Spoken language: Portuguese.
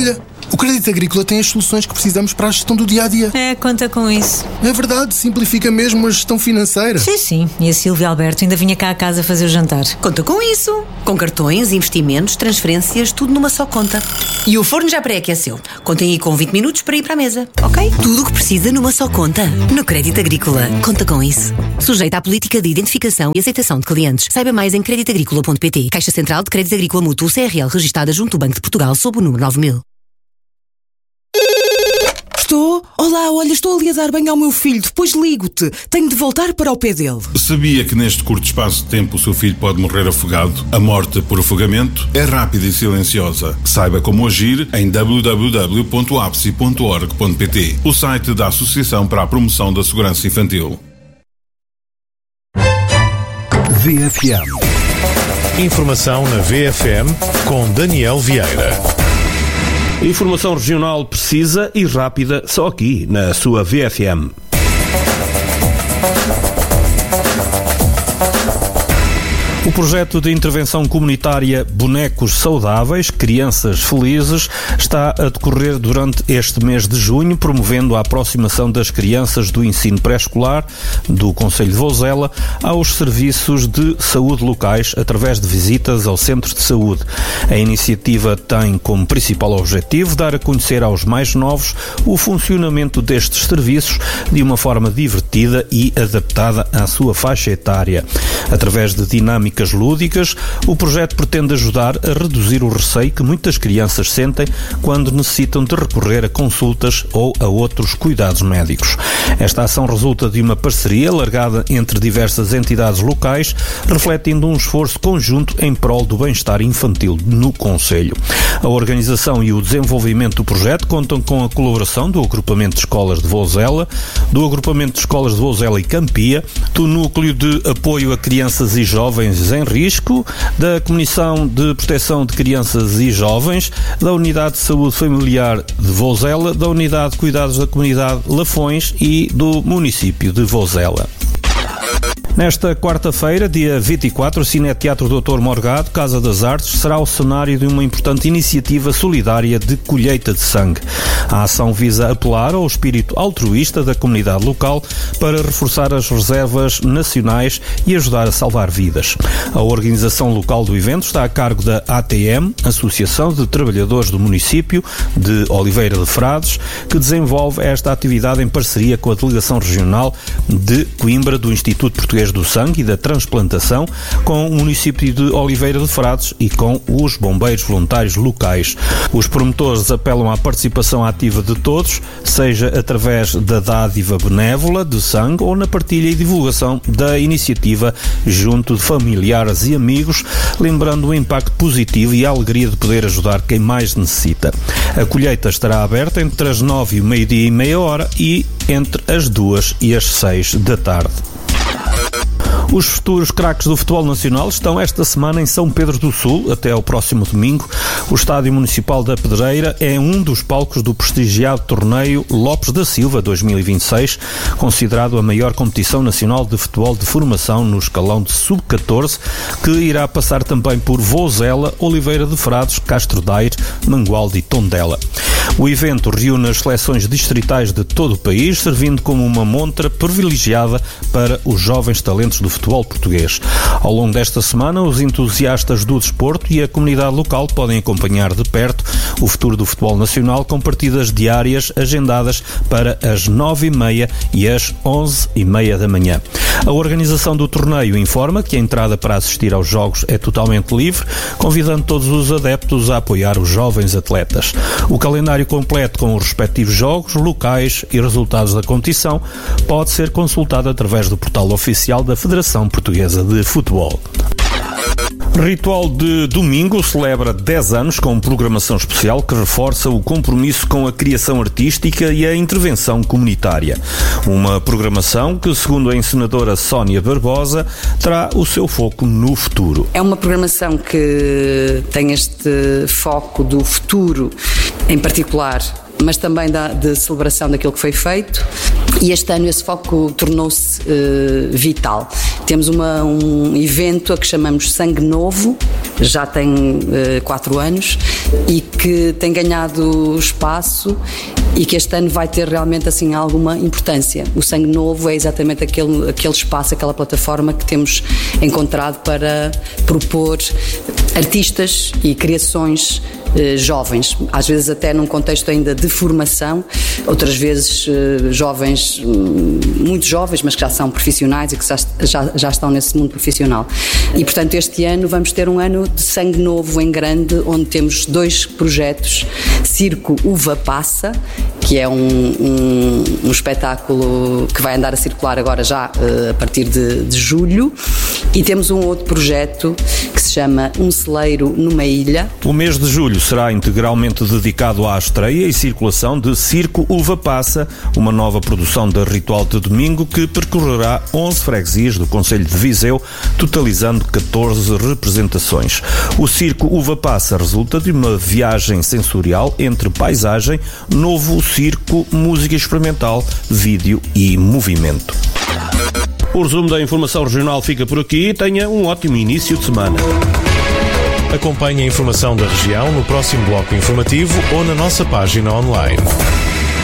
Olha, o Crédito Agrícola tem as soluções que precisamos para a gestão do dia-a-dia. Conta com isso. É verdade, simplifica mesmo a gestão financeira. Sim. E a Silvia Alberto ainda vinha cá a casa fazer o jantar. Conta com isso. Com cartões, investimentos, transferências, tudo numa só conta. E o forno já pré-aqueceu. Contem aí com 20 minutos para ir para a mesa, ok? Tudo o que precisa numa só conta. No Crédito Agrícola. Conta com isso. Sujeita à política de identificação e aceitação de clientes. Saiba mais em creditagricola.pt. Caixa Central de Crédito Agrícola Mútuo CRL, registada junto ao Banco de Portugal sob o número 9000. Estou? Olá, olha, estou ali a dar banho ao meu filho. Depois ligo-te. Tenho de voltar para o pé dele. Sabia que neste curto espaço de tempo o seu filho pode morrer afogado? A morte por afogamento é rápida e silenciosa. Saiba como agir em www.apsi.org.pt, o site da Associação para a Promoção da Segurança Infantil. VFM. Informação na VFM com Daniel Vieira. Informação regional precisa e rápida, só aqui, na sua VFM. O projeto de intervenção comunitária Bonecos Saudáveis, Crianças Felizes, está a decorrer durante este mês de junho, promovendo a aproximação das crianças do ensino pré-escolar do Concelho de Vouzela aos serviços de saúde locais, através de visitas ao centro de saúde. A iniciativa tem como principal objetivo dar a conhecer aos mais novos o funcionamento destes serviços de uma forma divertida e adaptada à sua faixa etária. Através de dinâmicas lúdicas, o projeto pretende ajudar a reduzir o receio que muitas crianças sentem quando necessitam de recorrer a consultas ou a outros cuidados médicos. Esta ação resulta de uma parceria largada entre diversas entidades locais, refletindo um esforço conjunto em prol do bem-estar infantil no concelho. A organização e o desenvolvimento do projeto contam com a colaboração do Agrupamento de Escolas de Vouzela, do Agrupamento de Escolas de Vouzela e Campia, do Núcleo de Apoio a Crianças e Jovens em Risco, da Comissão de Proteção de Crianças e Jovens, da Unidade de Saúde Familiar de Vouzela, da Unidade de Cuidados da Comunidade Lafões e do município de Vouzela. Nesta quarta-feira, dia 24, o Cineteatro Dr. Morgado, Casa das Artes, será o cenário de uma importante iniciativa solidária de colheita de sangue. A ação visa apelar ao espírito altruísta da comunidade local para reforçar as reservas nacionais e ajudar a salvar vidas. A organização local do evento está a cargo da ATM, Associação de Trabalhadores do Município de Oliveira de Frades, que desenvolve esta atividade em parceria com a Delegação Regional de Coimbra do Instituto Português do Sangue e da Transplantação, com o município de Oliveira de Frades e com os bombeiros voluntários locais. Os promotores apelam à participação ativa de todos, seja através da dádiva benévola de sangue ou na partilha e divulgação da iniciativa junto de familiares e amigos, lembrando o impacto positivo e a alegria de poder ajudar quem mais necessita. A colheita estará aberta entre as 9 e o meio-dia e meia hora e entre as 2 e as 6 da tarde. Os futuros craques do futebol nacional estão esta semana em São Pedro do Sul, até ao próximo domingo. O Estádio Municipal da Pedreira é um dos palcos do prestigiado torneio Lopes da Silva 2026, considerado a maior competição nacional de futebol de formação no escalão de sub-14, que irá passar também por Vouzela, Oliveira de Frades, Castro Daire, Mangualde e Tondela. O evento reúne as seleções distritais de todo o país, servindo como uma montra privilegiada para os jovens talentos do futebol português. Ao longo desta semana, os entusiastas do desporto e a comunidade local podem acompanhar de perto o futuro do futebol nacional com partidas diárias agendadas para as 9h30 e as 11h30 da manhã. A organização do torneio informa que a entrada para assistir aos jogos é totalmente livre, convidando todos os adeptos a apoiar os jovens atletas. O calendário completo com os respectivos jogos, locais e resultados da competição pode ser consultado através do portal oficial da Federação Portuguesa de Futebol. Ritual de Domingo celebra 10 anos com programação especial que reforça o compromisso com a criação artística e a intervenção comunitária. Uma programação que, segundo a encenadora Sónia Barbosa, terá o seu foco no futuro. É uma programação que tem este foco do futuro em particular, mas também de celebração daquilo que foi feito. E este ano esse foco tornou-se vital. Temos um evento a que chamamos Sangue Novo, já tem 4 anos, e que tem ganhado espaço e que este ano vai ter realmente assim alguma importância. O Sangue Novo é exatamente aquele espaço, aquela plataforma que temos encontrado para propor artistas e criações jovens, às vezes até num contexto ainda de formação, outras vezes jovens, muito jovens, mas que já são profissionais e que já estão nesse mundo profissional. E portanto este ano vamos ter um ano de sangue novo em grande, onde temos 2 projetos: Circo Uva Passa, que é um espetáculo que vai andar a circular agora já a partir de julho, e temos um outro projeto que se chama Um Celeiro numa Ilha. O mês de julho será integralmente dedicado à estreia e circulação de Circo Uva Passa, uma nova produção da Ritual de Domingo que percorrerá 11 freguesias do concelho de Viseu, totalizando 14 representações. O Circo Uva Passa resulta de uma viagem sensorial entre paisagem, novo circo, música experimental, vídeo e movimento. O resumo da informação regional fica por aqui. Tenha um ótimo início de semana. Acompanhe a informação da região no próximo bloco informativo ou na nossa página online.